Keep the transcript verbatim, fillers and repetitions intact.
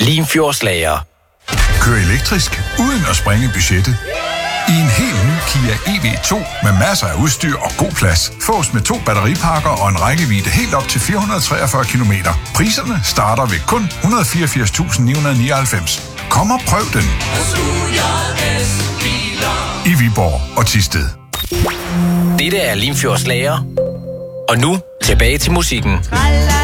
Limfjordslager. Kør elektrisk uden at sprænge budgettet. I en helt ny Kia E V to med masser af udstyr og god plads. Fås med to batteripakker og en rækkevidde helt op til fire hundrede og treogfyrre kilometer. Priserne starter ved kun et hundrede og fireogfirs tusind ni hundrede og nioghalvfems. Kom og prøv den. I Viborg og Thisted. Dette er Limfjordslager. Og nu tilbage til musikken.